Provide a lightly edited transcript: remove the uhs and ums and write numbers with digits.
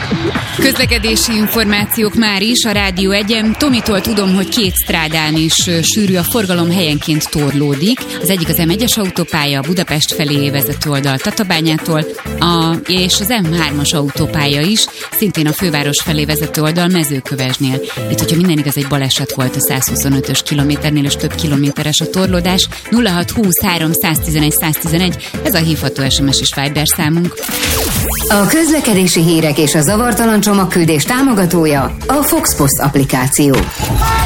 Közlekedési információk már is a Rádió 1-en. Tomitól tudom, hogy 2 strádán is sűrű a forgalom, helyenként torlódik. Az egyik az M1-es autópálya, Budapest felé vezető oldal Tatabányától, és az M3-as autópálya is, szintén a főváros felé vezető oldal Mezőkövesdnél. Itt, hogyha minden igaz, egy baleset volt a 125-ös kilométernél, és több kilométeres a torlódás. 0620 311 111, ez a hívható SMS és Viber számunk. A közlekedési hírek és a zavartalan csomagküldés támogatója a Fox Post applikáció.